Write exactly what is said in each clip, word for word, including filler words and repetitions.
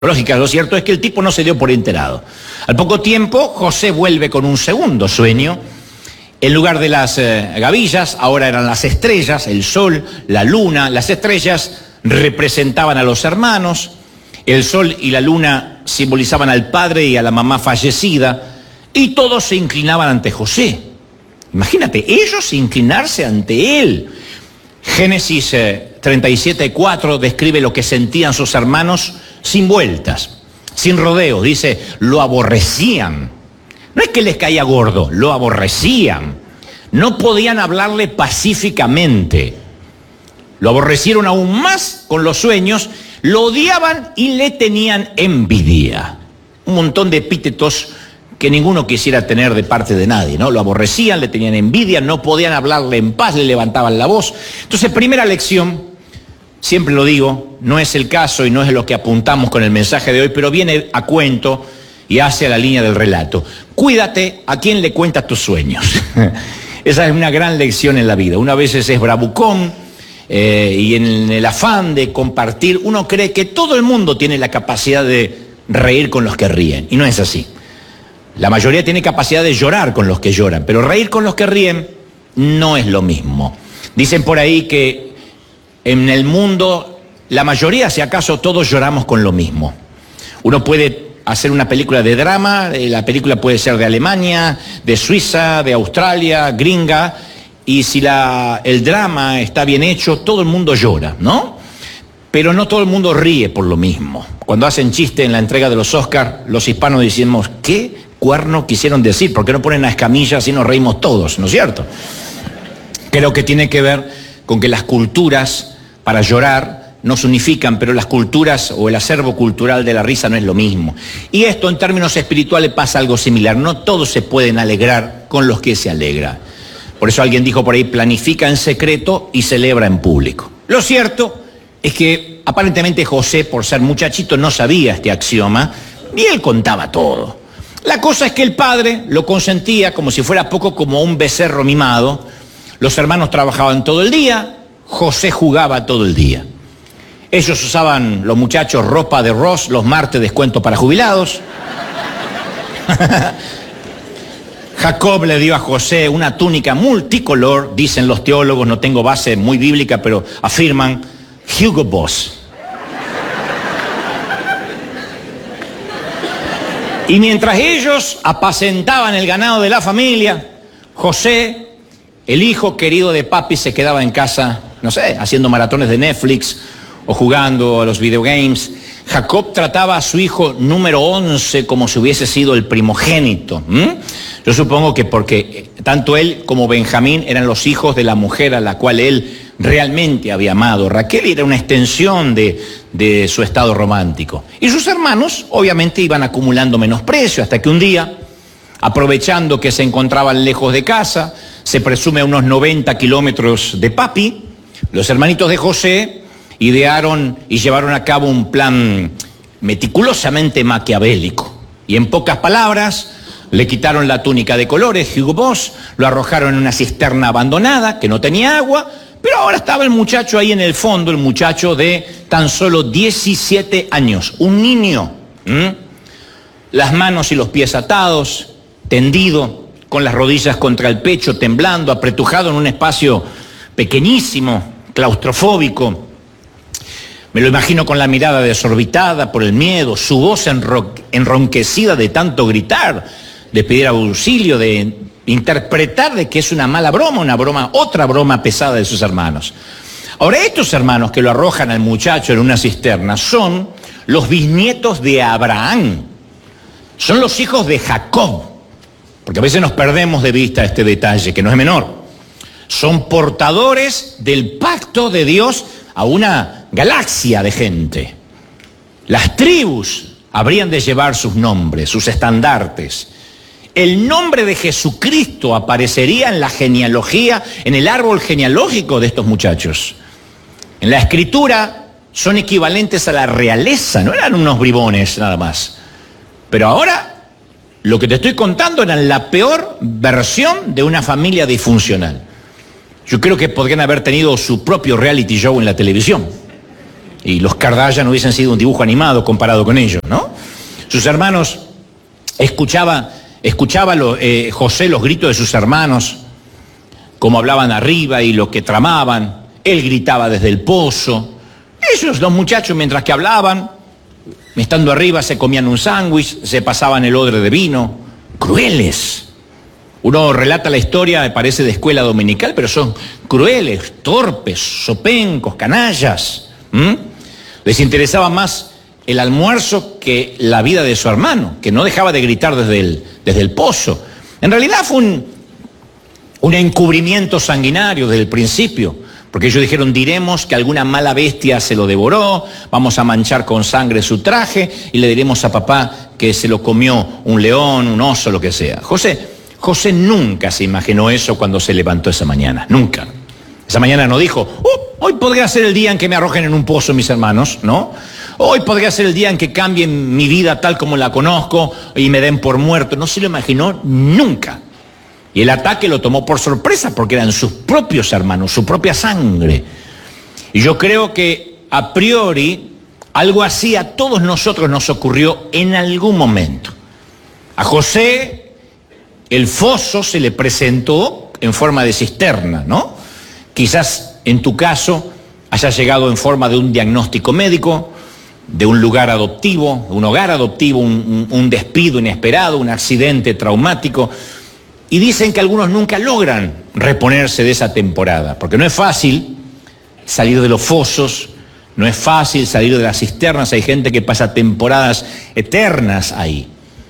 Lógica, lo cierto es que el tipo no se dio por enterado. Al poco tiempo, José vuelve con un segundo sueño. En lugar de las eh, gavillas, ahora eran las estrellas, el sol, la luna. Las estrellas representaban a los hermanos, el sol y la luna simbolizaban al padre y a la mamá fallecida, y todos se inclinaban ante José. Imagínate, ellos inclinarse ante él. Génesis eh, treinta y siete, cuatro describe lo que sentían sus hermanos sin vueltas, sin rodeos. Dice, lo aborrecían. No es que les caía gordo, lo aborrecían. No podían hablarle pacíficamente. Lo aborrecieron aún más con los sueños, lo odiaban y le tenían envidia. Un montón de epítetos que ninguno quisiera tener de parte de nadie, ¿no? Lo aborrecían, le tenían envidia, no podían hablarle en paz, le levantaban la voz. Entonces, primera lección, siempre lo digo, no es el caso y no es lo que apuntamos con el mensaje de hoy, pero viene a cuento y hace a la línea del relato. Cuídate a quien le cuentas tus sueños. Esa es una gran lección en la vida. Una vez es bravucón eh, y en el afán de compartir, uno cree que todo el mundo tiene la capacidad de reír con los que ríen, y no es así. La mayoría tiene capacidad de llorar con los que lloran, pero reír con los que ríen no es lo mismo. Dicen por ahí que en el mundo, la mayoría, si acaso todos lloramos con lo mismo. Uno puede hacer una película de drama, la película puede ser de Alemania, de Suiza, de Australia, gringa, y si la, el drama está bien hecho, todo el mundo llora, ¿no? Pero no todo el mundo ríe por lo mismo. Cuando hacen chiste en la entrega de los Oscars, los hispanos decimos, ¿qué cuerno quisieron decir? ¿Por qué no ponen a Escamilla así nos reímos todos? ¿No es cierto? Creo que tiene que ver con que las culturas para llorar nos unifican, pero las culturas o el acervo cultural de la risa no es lo mismo. Y esto en términos espirituales pasa algo similar. No todos se pueden alegrar con los que se alegra. Por eso alguien dijo por ahí, planifica en secreto y celebra en público. Lo cierto es que aparentemente José, por ser muchachito, no sabía este axioma y él contaba todo. La cosa es que el padre lo consentía como si fuera poco, como un becerro mimado. Los hermanos trabajaban todo el día, José jugaba todo el día. Ellos usaban, los muchachos, ropa de Ross, los martes descuento para jubilados. Jacob le dio a José una túnica multicolor, dicen los teólogos, no tengo base muy bíblica, pero afirman, Hugo Boss. Y mientras ellos apacentaban el ganado de la familia, José, el hijo querido de papi, se quedaba en casa, no sé, haciendo maratones de Netflix o jugando a los videogames. Jacob trataba a su hijo número once como si hubiese sido el primogénito. ¿Mm? Yo supongo que porque tanto él como Benjamín eran los hijos de la mujer a la cual él realmente había amado. Raquel era una extensión de, de su estado romántico. Y sus hermanos obviamente iban acumulando menosprecio hasta que un día, aprovechando que se encontraban lejos de casa, se presume a unos noventa kilómetros de papi, los hermanitos de José idearon y llevaron a cabo un plan meticulosamente maquiavélico. Y en pocas palabras, le quitaron la túnica de colores, Hugo Boss, lo arrojaron en una cisterna abandonada que no tenía agua, pero ahora estaba el muchacho ahí en el fondo, el muchacho de tan solo diecisiete años, un niño. ¿Mm? Las manos y los pies atados, tendido, con las rodillas contra el pecho, temblando, apretujado en un espacio pequeñísimo, claustrofóbico. Me lo imagino con la mirada desorbitada por el miedo, su voz enro- enronquecida de tanto gritar, de pedir auxilio, de interpretar de que es una mala broma, una broma, otra broma pesada de sus hermanos. Ahora, estos hermanos que lo arrojan al muchacho en una cisterna son los bisnietos de Abraham, son los hijos de Jacob, porque a veces nos perdemos de vista este detalle, que no es menor. Son portadores del pacto de Dios a una galaxia de gente. Las tribus habrían de llevar sus nombres, sus estandartes. El nombre de Jesucristo aparecería en la genealogía, en el árbol genealógico de estos muchachos. En la escritura son equivalentes a la realeza, no eran unos bribones nada más. Pero ahora, lo que te estoy contando era la peor versión de una familia disfuncional. Yo creo que podrían haber tenido su propio reality show en la televisión. Y los Kardashian hubiesen sido un dibujo animado comparado con ellos, ¿no? Sus hermanos, escuchaba, escuchaba lo, eh, José los gritos de sus hermanos, cómo hablaban arriba y lo que tramaban. Él gritaba desde el pozo. Ellos, los muchachos, mientras que hablaban, estando arriba, se comían un sándwich, se pasaban el odre de vino. Crueles. Uno relata la historia, me parece, de escuela dominical, pero son crueles, torpes, sopencos, canallas. ¿Mm? Les interesaba más el almuerzo que la vida de su hermano, que no dejaba de gritar desde el, desde el pozo. En realidad fue un, un encubrimiento sanguinario desde el principio, porque ellos dijeron, diremos que alguna mala bestia se lo devoró, vamos a manchar con sangre su traje y le diremos a papá que se lo comió un león, un oso, lo que sea. José, José nunca se imaginó eso cuando se levantó esa mañana, nunca. Esa mañana no dijo, oh, hoy podría ser el día en que me arrojen en un pozo mis hermanos, ¿no? Hoy podría ser el día en que cambien mi vida tal como la conozco y me den por muerto. No se lo imaginó nunca. Y el ataque lo tomó por sorpresa porque eran sus propios hermanos, su propia sangre. Y yo creo que a priori algo así a todos nosotros nos ocurrió en algún momento. A José el foso se le presentó en forma de cisterna, ¿no? Quizás en tu caso haya llegado en forma de un diagnóstico médico, de un lugar adoptivo, un hogar adoptivo, un, un, un despido inesperado, un accidente traumático. Y dicen que algunos nunca logran reponerse de esa temporada, porque no es fácil salir de los fosos, no es fácil salir de las cisternas. Hay gente que pasa temporadas eternas ahí.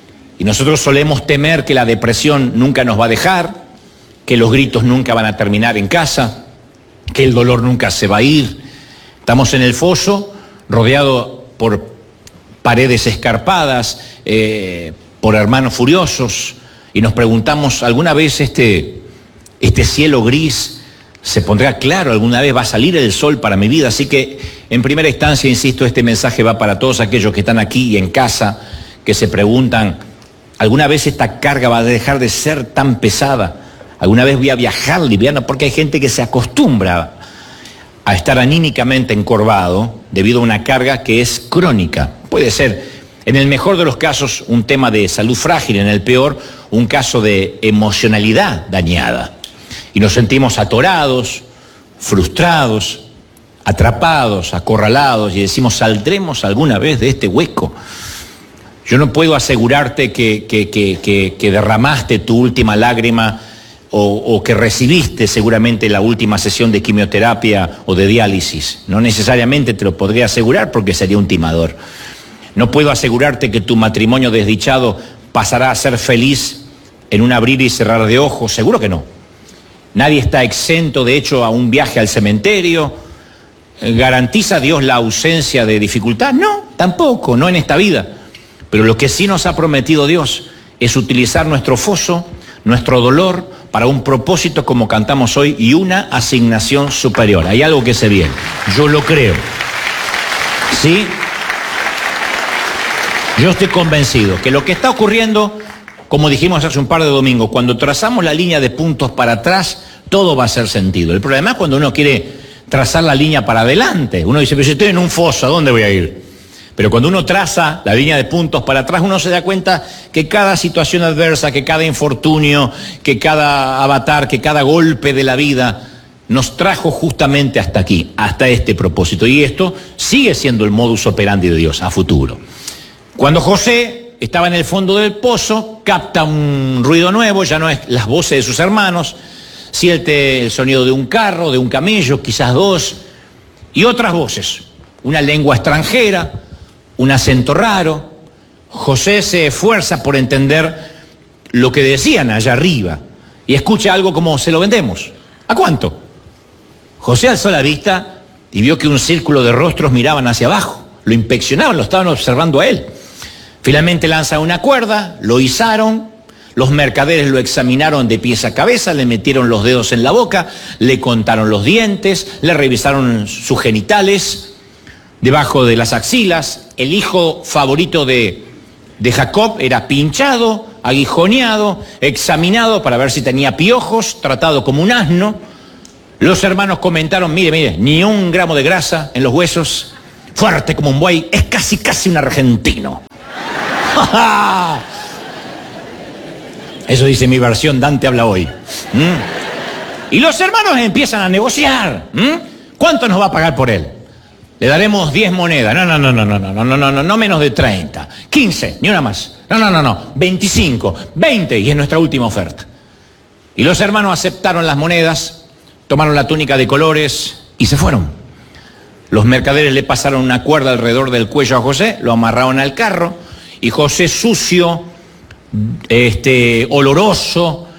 Y nosotros solemos temer que la depresión nunca nos va a dejar, que los gritos nunca van a terminar en casa, que el dolor nunca se va a ir. Estamos en el foso, rodeado por paredes escarpadas, eh, por hermanos furiosos, y nos preguntamos, ¿alguna vez este, este cielo gris se pondrá claro? ¿Alguna vez va a salir el sol para mi vida? Así que, en primera instancia, insisto, este mensaje va para todos aquellos que están aquí y en casa, que se preguntan, ¿alguna vez esta carga va a dejar de ser tan pesada? ¿Alguna vez voy a viajar liviano? Porque hay gente que se acostumbra a estar anímicamente encorvado debido a una carga que es crónica. Puede ser, en el mejor de los casos, un tema de salud frágil, en el peor, un caso de emocionalidad dañada. Y nos sentimos atorados, frustrados, atrapados, acorralados, y decimos, ¿saldremos alguna vez de este hueco? Yo no puedo asegurarte que, que, que, que, que derramaste tu última lágrima o, o que recibiste seguramente la última sesión de quimioterapia o de diálisis. No necesariamente te lo podría asegurar porque sería un timador. No puedo asegurarte que tu matrimonio desdichado pasará a ser feliz en un abrir y cerrar de ojos. Seguro que no. Nadie está exento, de hecho, a un viaje al cementerio. ¿Garantiza Dios la ausencia de dificultad? No, tampoco, no en esta vida. Pero lo que sí nos ha prometido Dios es utilizar nuestro foso, nuestro dolor, para un propósito como cantamos hoy y una asignación superior. Hay algo que se viene. Yo lo creo. ¿Sí? Yo estoy convencido que lo que está ocurriendo, como dijimos hace un par de domingos, cuando trazamos la línea de puntos para atrás, todo va a hacer sentido. El problema es cuando uno quiere trazar la línea para adelante. Uno dice, pero si estoy en un foso, ¿a dónde voy a ir? Pero cuando uno traza la línea de puntos para atrás, uno se da cuenta que cada situación adversa, que cada infortunio, que cada avatar, que cada golpe de la vida nos trajo justamente hasta aquí, hasta este propósito. Y esto sigue siendo el modus operandi de Dios a futuro. Cuando José estaba en el fondo del pozo, capta un ruido nuevo, ya no es las voces de sus hermanos, siente el sonido de un carro, de un camello, quizás dos, y otras voces, una lengua extranjera, un acento raro. José se esfuerza por entender lo que decían allá arriba y escucha algo como, se lo vendemos. ¿A cuánto? José alzó la vista y vio que un círculo de rostros miraban hacia abajo, lo inspeccionaban, lo estaban observando a él. Finalmente lanza una cuerda, lo izaron, los mercaderes lo examinaron de pies a cabeza, le metieron los dedos en la boca, le contaron los dientes, le revisaron sus genitales, debajo de las axilas. El hijo favorito de, de Jacob era pinchado, aguijoneado, examinado para ver si tenía piojos, tratado como un asno. Los hermanos comentaron, mire, mire, ni un gramo de grasa en los huesos. fuerte como un buey, es casi casi un argentino. Eso dice mi versión, Dante habla hoy. ¿Mm? Y los hermanos empiezan a negociar. ¿Mm? ¿Cuánto nos va a pagar por él? Le daremos diez monedas. No, no, no, no, no, no, no, no, no, no menos de treinta. quince, ni una más. No, no, no, no. veinticinco, veinte, y es nuestra última oferta. Y los hermanos aceptaron las monedas, tomaron la túnica de colores y se fueron. Los mercaderes le pasaron una cuerda alrededor del cuello a José, lo amarraron al carro, y José, sucio, este, oloroso,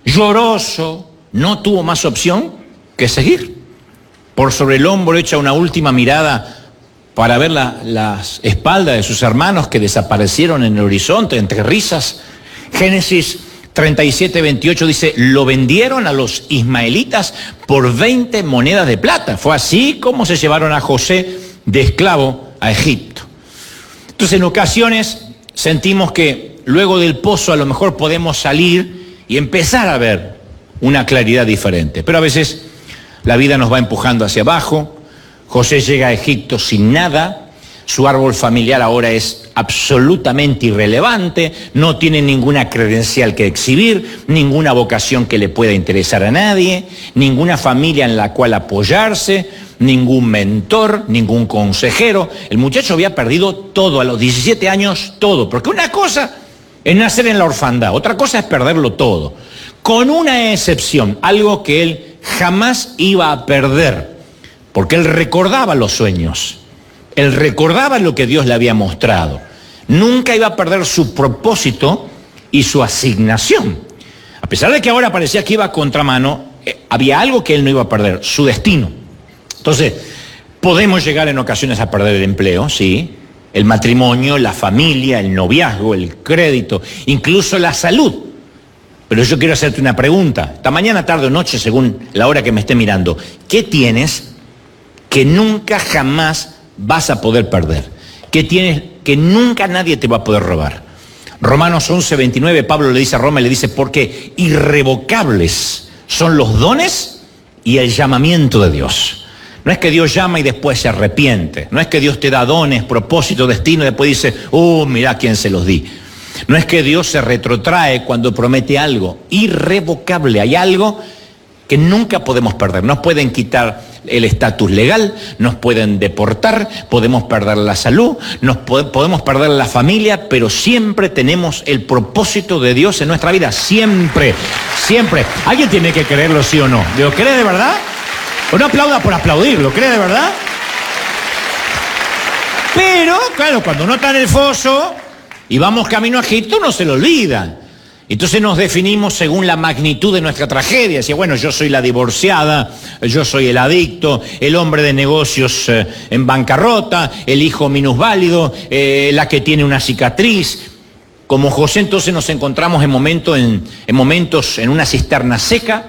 lloroso, no tuvo más opción que seguir. Por sobre el hombro echa una última mirada para ver la, las espaldas de sus hermanos que desaparecieron en el horizonte entre risas. Génesis treinta y siete, veintiocho dice, lo vendieron a los ismaelitas por veinte monedas de plata. Fue así como se llevaron a José de esclavo a Egipto. Entonces, en ocasiones sentimos que luego del pozo a lo mejor podemos salir y empezar a ver una claridad diferente. Pero a veces la vida nos va empujando hacia abajo. José llega a Egipto sin nada. Su árbol familiar ahora es absolutamente irrelevante, no tiene ninguna credencial que exhibir, ninguna vocación que le pueda interesar a nadie, ninguna familia en la cual apoyarse, ningún mentor, ningún consejero. El muchacho había perdido todo, a los diecisiete años, todo. Porque una cosa es nacer en la orfandad, otra cosa es perderlo todo. Con una excepción, algo que él jamás iba a perder, porque él recordaba los sueños. Él recordaba lo que Dios le había mostrado. Nunca iba a perder su propósito y su asignación. A pesar de que ahora parecía que iba a contramano, eh, había algo que él no iba a perder, su destino. Entonces, podemos llegar en ocasiones a perder el empleo, sí, el matrimonio, la familia, el noviazgo, el crédito, incluso la salud. Pero yo quiero hacerte una pregunta. Esta mañana, tarde o noche, según la hora que me esté mirando, ¿qué tienes que nunca jamás vas a poder perder? ¿Qué tienes que nunca nadie te va a poder robar? Romanos once, veintinueve, Pablo le dice a Roma, le dice, porque irrevocables son los dones y el llamamiento de Dios. No es que Dios llama y después se arrepiente. No es que Dios te da dones, propósito, destino y después dice, oh, mirá quién se los di. No es que Dios se retrotrae cuando promete algo. Irrevocable, hay algo que nunca podemos perder. Nos pueden quitar el estatus legal, nos pueden deportar, podemos perder la salud, nos po- podemos perder la familia, pero siempre tenemos el propósito de Dios en nuestra vida. Siempre, siempre. ¿Alguien tiene que creerlo, sí o no? ¿Lo cree de verdad? O no aplauda por aplaudir, ¿lo cree de verdad? Pero, claro, cuando uno está en el foso y vamos camino a Egipto, no se lo olvida. Entonces nos definimos según la magnitud de nuestra tragedia. Decía, bueno, yo soy la divorciada, yo soy el adicto, el hombre de negocios eh, en bancarrota, el hijo minusválido, eh, la que tiene una cicatriz. Como José, entonces nos encontramos en, momento en, en momentos en una cisterna seca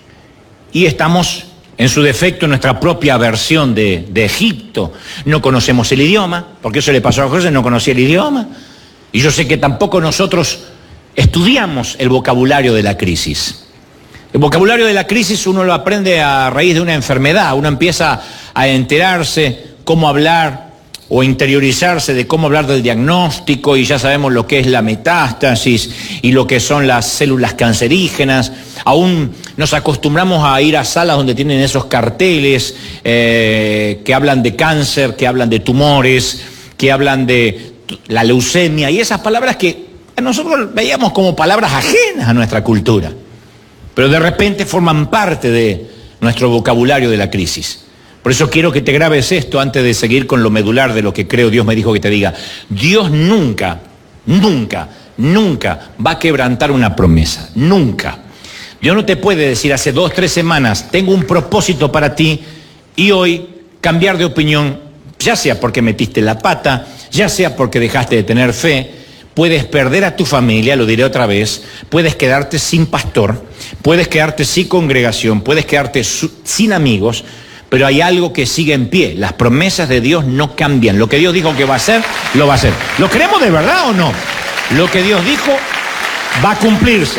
y estamos en su defecto en nuestra propia versión de, de Egipto. No conocemos el idioma, porque eso le pasó a José, no conocía el idioma. Y yo sé que tampoco nosotros estudiamos el vocabulario de la crisis. El vocabulario de la crisis uno lo aprende a raíz de una enfermedad. Uno empieza a enterarse cómo hablar o interiorizarse de cómo hablar del diagnóstico, y ya sabemos lo que es la metástasis y lo que son las células cancerígenas. Aún nos acostumbramos a ir a salas donde tienen esos carteles eh, que hablan de cáncer, que hablan de tumores, que hablan de la leucemia, y esas palabras que nosotros veíamos como palabras ajenas a nuestra cultura, pero de repente forman parte de nuestro vocabulario de la crisis. Por eso quiero que te grabes esto antes de seguir con lo medular de lo que creo Dios me dijo que te diga. Dios nunca, nunca, nunca va a quebrantar una promesa, nunca. Dios no te puede decir hace dos, tres semanas, tengo un propósito para ti, y hoy cambiar de opinión, ya sea porque metiste la pata, ya sea porque dejaste de tener fe. Puedes perder a tu familia, lo diré otra vez, puedes quedarte sin pastor, puedes quedarte sin congregación, puedes quedarte su- sin amigos, pero hay algo que sigue en pie. Las promesas de Dios no cambian. Lo que Dios dijo que va a hacer, lo va a hacer. ¿Lo creemos de verdad o no? Lo que Dios dijo va a cumplirse.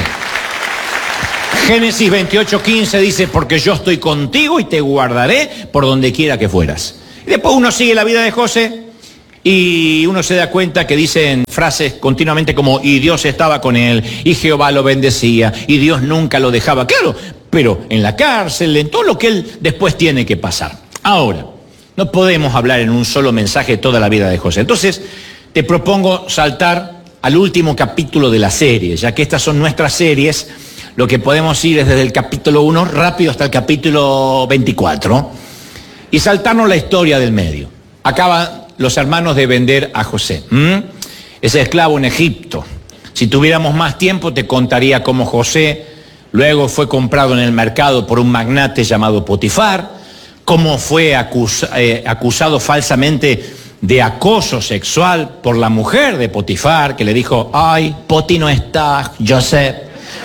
Génesis veintiocho, quince dice, porque yo estoy contigo y te guardaré por donde quiera que fueras. Y después uno sigue la vida de José y uno se da cuenta que dicen frases continuamente como, y Dios estaba con él, y Jehová lo bendecía, y Dios nunca lo dejaba. Claro, pero en la cárcel, en todo lo que él después tiene que pasar. Ahora, no podemos hablar en un solo mensaje toda la vida de José. Entonces, te propongo saltar al último capítulo de la serie, ya que estas son nuestras series. Lo que podemos ir es desde el capítulo uno rápido hasta el capítulo veinticuatro y saltarnos la historia del medio. Acaban los hermanos de vender a José, ¿Mm? ese esclavo en Egipto. Si tuviéramos más tiempo te contaría cómo José luego fue comprado en el mercado por un magnate llamado Potifar, cómo fue acus- eh, acusado falsamente de acoso sexual por la mujer de Potifar, que le dijo, ay, Poti no está, José.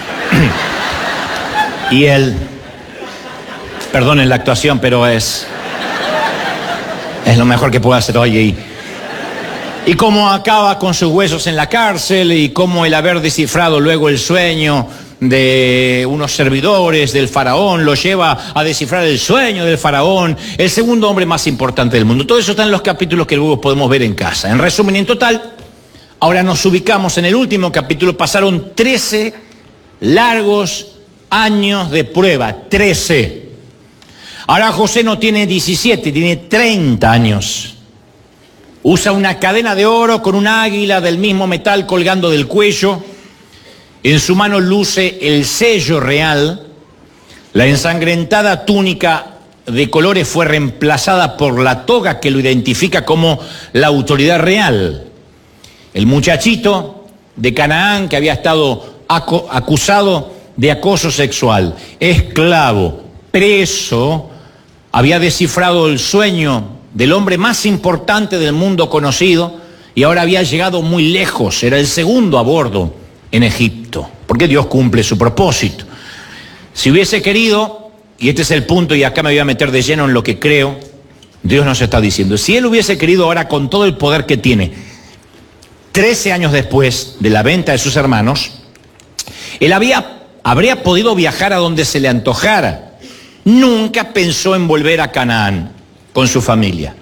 Y él, perdonen la actuación, pero es, es lo mejor que puedo hacer hoy. Y, y cómo acaba con sus huesos en la cárcel, y cómo el haber descifrado luego el sueño de unos servidores del faraón lo lleva a descifrar el sueño del faraón, el segundo hombre más importante del mundo. Todo eso está en los capítulos que luego podemos ver en casa. En resumen, en total, ahora nos ubicamos en el último capítulo. Pasaron trece largos años de prueba, trece. Ahora José no tiene diecisiete, tiene treinta años. Usa una cadena de oro con un águila del mismo metal colgando del cuello. En su mano luce el sello real. La ensangrentada túnica de colores fue reemplazada por la toga que lo identifica como la autoridad real. El muchachito de Canaán que había estado acu- acusado de acoso sexual, esclavo, preso, había descifrado el sueño del hombre más importante del mundo conocido y ahora había llegado muy lejos, era el segundo a bordo en Egipto, porque Dios cumple su propósito. Si hubiese querido, y este es el punto, y acá me voy a meter de lleno en lo que creo, Dios nos está diciendo, si Él hubiese querido ahora con todo el poder que tiene, trece años después de la venta de sus hermanos, Él había, habría podido viajar a donde se le antojara. Nunca pensó en volver a Canaán con su familia,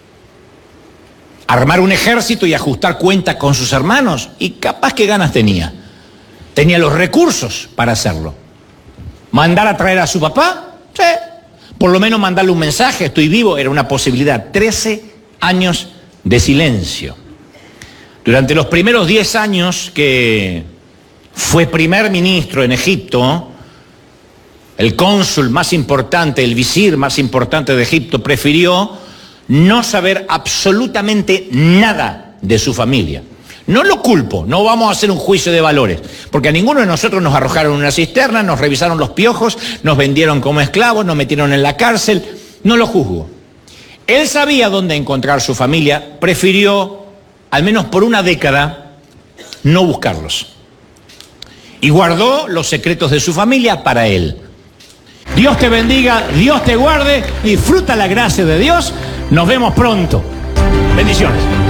armar un ejército y ajustar cuentas con sus hermanos, y capaz que ganas tenía. Tenía los recursos para hacerlo. ¿Mandar a traer a su papá? Sí. Por lo menos mandarle un mensaje, estoy vivo, era una posibilidad. Trece años de silencio. Durante los primeros diez años que fue primer ministro en Egipto, el cónsul más importante, el visir más importante de Egipto, prefirió no saber absolutamente nada de su familia. No lo culpo, no vamos a hacer un juicio de valores, porque a ninguno de nosotros nos arrojaron en una cisterna, nos revisaron los piojos, nos vendieron como esclavos, nos metieron en la cárcel, no lo juzgo. Él sabía dónde encontrar su familia, prefirió, al menos por una década, no buscarlos. Y guardó los secretos de su familia para él. Dios te bendiga, Dios te guarde, disfruta la gracia de Dios, nos vemos pronto. Bendiciones.